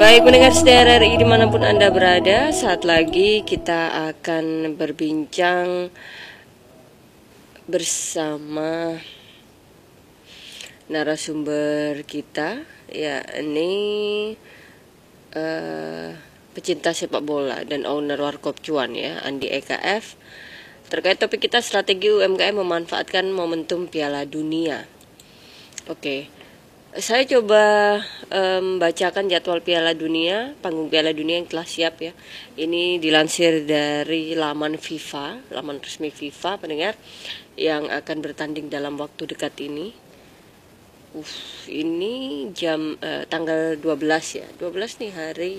Baik pendengar setia RRI dimanapun Anda berada, saat lagi kita akan berbincang bersama narasumber kita, ya ini pecinta sepak bola dan owner Warkop Cuan ya, Andi EKF, terkait topik kita strategi UMKM memanfaatkan momentum Piala Dunia. Oke. Saya coba bacakan jadwal Piala Dunia, panggung Piala Dunia yang telah siap ya. Ini dilansir dari laman FIFA, laman resmi FIFA pendengar, yang akan bertanding dalam waktu dekat ini. Ini jam tanggal 12 ya. 12 nih hari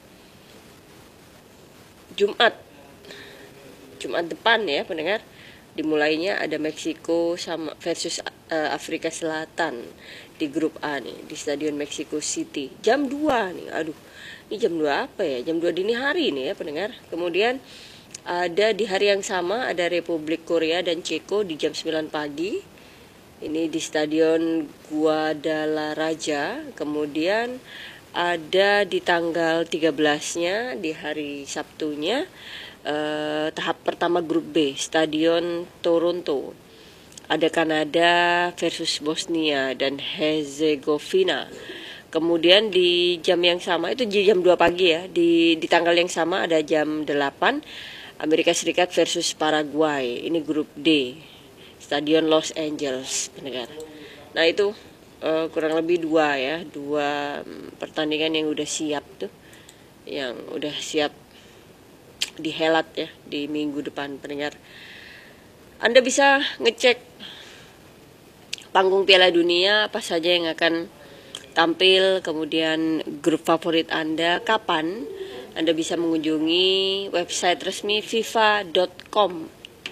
Jumat. Jumat depan ya pendengar. Dimulainya ada Meksiko sama versus Afrika Selatan di grup A nih di Stadion Mexico City jam 2 nih. Aduh, ini jam 2 apa ya? Jam 2 dini hari nih ya pendengar. Kemudian ada di hari yang sama ada Republik Korea dan Ceko di jam 9 pagi. Ini di Stadion Guadalajara. Kemudian ada di tanggal 13-nya di hari Sabtunya tahap pertama grup B, Stadion Toronto. Ada Kanada versus Bosnia dan Herzegovina. Kemudian di jam yang sama, itu di jam 2 pagi ya, di tanggal yang sama ada jam 8, Amerika Serikat versus Paraguay. Ini grup D, Stadion Los Angeles, pendengar. Nah itu kurang lebih dua pertandingan yang udah siap tuh, yang udah siap dihelat ya di minggu depan pendengar. Anda bisa ngecek panggung Piala Dunia apa saja yang akan tampil, kemudian grup favorit Anda, kapan Anda bisa mengunjungi website resmi fifa.com.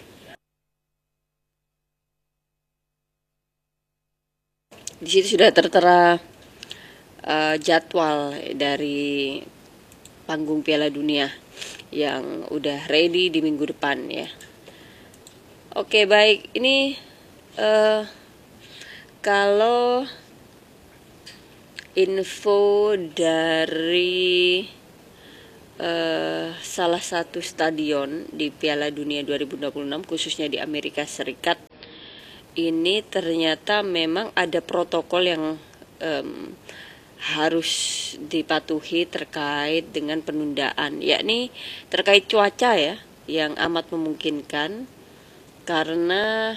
Di situ sudah tertera jadwal dari panggung Piala Dunia yang udah ready di minggu depan ya. Oke baik, ini kalau info dari salah satu stadion di Piala Dunia 2026 khususnya di Amerika Serikat, ini ternyata memang ada protokol yang harus dipatuhi terkait dengan penundaan, yakni terkait cuaca ya, yang amat memungkinkan karena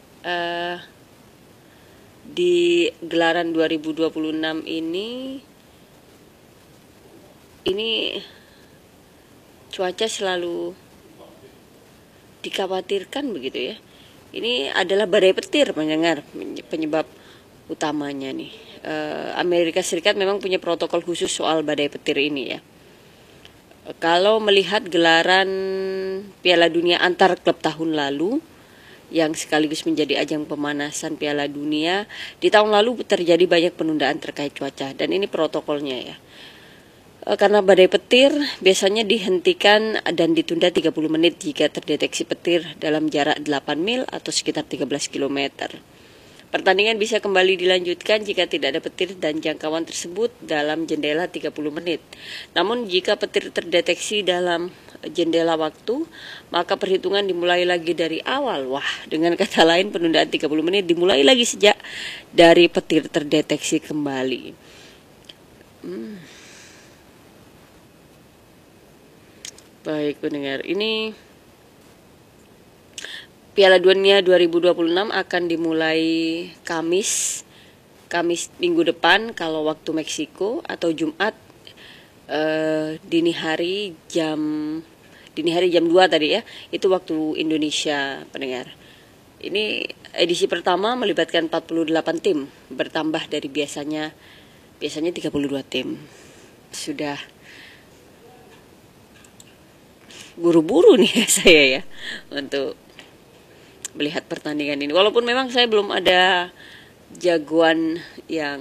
di gelaran 2026 ini cuaca selalu dikhawatirkan begitu ya. Ini adalah badai petir mendengar penyebab utamanya nih. Amerika Serikat memang punya protokol khusus soal badai petir ini ya. Kalau melihat gelaran Piala Dunia antar klub tahun lalu yang sekaligus menjadi ajang pemanasan Piala Dunia, di tahun lalu terjadi banyak penundaan terkait cuaca dan ini protokolnya ya. Karena badai petir biasanya dihentikan dan ditunda 30 menit jika terdeteksi petir dalam jarak 8 mil atau sekitar 13 km. Pertandingan bisa kembali dilanjutkan jika tidak ada petir dan jangkauan tersebut dalam jendela 30 menit. Namun jika petir terdeteksi dalam jendela waktu, maka perhitungan dimulai lagi dari awal. Wah, dengan kata lain penundaan 30 menit dimulai lagi sejak dari petir terdeteksi kembali. Baik pendengar, ini Piala Dunia 2026 akan dimulai Kamis minggu depan kalau waktu Meksiko, atau Jumat dini hari jam 2 tadi ya, itu waktu Indonesia pendengar. Ini edisi pertama melibatkan 48 tim, bertambah dari biasanya 32 tim. Sudah buru-buru nih saya ya untuk melihat pertandingan ini. Walaupun memang saya belum ada jagoan yang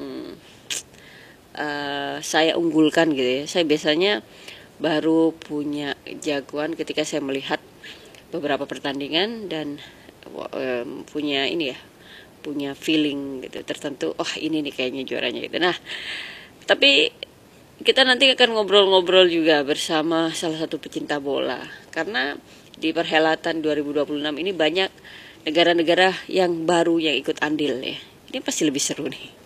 saya unggulkan gitu ya. Saya biasanya baru punya jagoan ketika saya melihat beberapa pertandingan dan punya feeling gitu tertentu. Oh ini nih kayaknya juaranya gitu. Nah tapi kita nanti akan ngobrol-ngobrol juga bersama salah satu pecinta bola. Karena di perhelatan 2026 ini banyak negara-negara yang baru yang ikut andil ya. Ini pasti lebih seru nih.